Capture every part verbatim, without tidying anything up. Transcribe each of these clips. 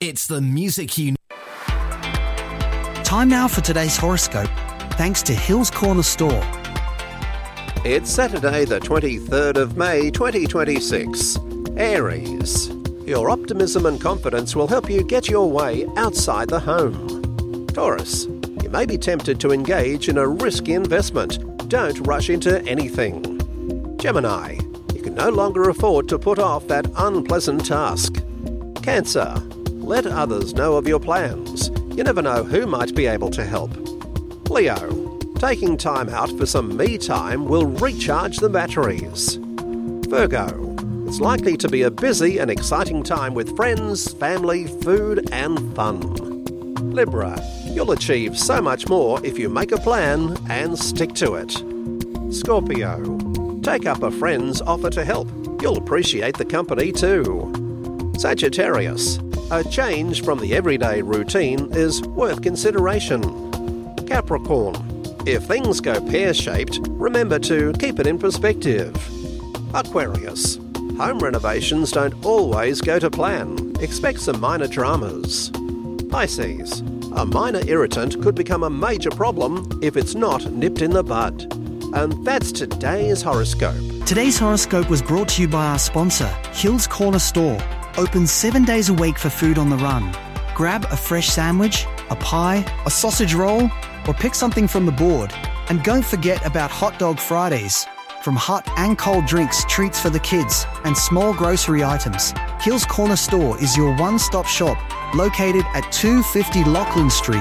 It's the music you know. Time now for today's horoscope, thanks to Hills Corner Store. It's Saturday the twenty-third of May twenty twenty-six. Aries. Your optimism and confidence will help you get your way outside the home. Taurus. You may be tempted to engage in a risky investment. Don't rush into anything. Gemini. You can no longer afford to put off that unpleasant task. Cancer. Let others know of your plans. You never know who might be able to help. Leo. Taking time out for some me time will recharge the batteries. Virgo. It's likely to be a busy and exciting time with friends, family, food and fun. Libra. You'll achieve so much more if you make a plan and stick to it. Scorpio. Take up a friend's offer to help. You'll appreciate the company too. Sagittarius. A change from the everyday routine is worth consideration. Capricorn. If things go pear-shaped, remember to keep it in perspective. Aquarius. Home renovations don't always go to plan. Expect some minor dramas. Pisces. A minor irritant could become a major problem if it's not nipped in the bud. And that's today's horoscope. Today's horoscope was brought to you by our sponsor, Hills Corner Store. Open seven days a week for food on the run. Grab a fresh sandwich, a pie, a sausage roll, or pick something from the board. And don't forget about Hot Dog Fridays. From hot and cold drinks, treats for the kids, and small grocery items, Hills Corner Store is your one-stop shop, located at two fifty Lachlan Street.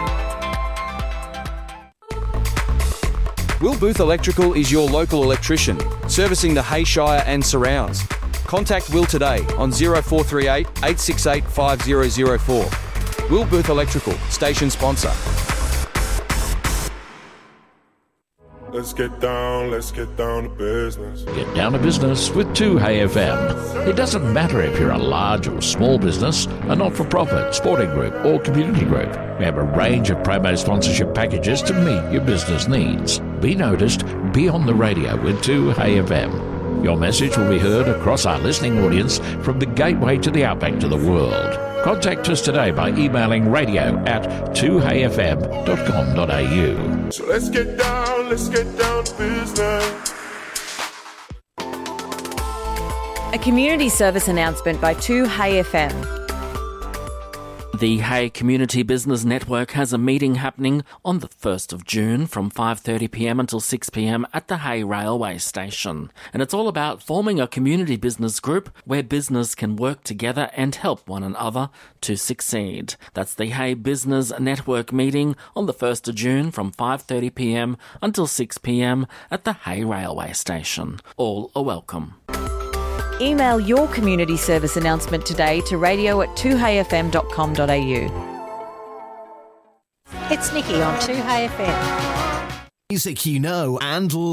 Will Booth Electrical is your local electrician, servicing the Hayshire and surrounds. Contact Will today on zero four three eight, eight six eight, five zero zero four. Will Booth Electrical, station sponsor. Let's get down, let's get down to business. Get down to business with two Hey F M. It doesn't matter if you're a large or small business, a not-for-profit, sporting group or community group. We have a range of promo sponsorship packages to meet your business needs. Be noticed, be on the radio with two Hey F M. Your message will be heard across our listening audience from the gateway to the outback to the world. Contact us today by emailing radio at two hey f m dot com dot a u. So let's get down, let's get down to business. A community service announcement by two Hey F M. The Hay Community Business Network has a meeting happening on the first of June from five thirty p m until six p m at the Hay Railway Station. And it's all about forming a community business group where business can work together and help one another to succeed. That's the Hay Business Network meeting on the first of June from five thirty p m until six p m at the Hay Railway Station. All are welcome. Email your community service announcement today to radio at two hey f m dot com dot a u. It's Nikki on two Hey F M. Music you know and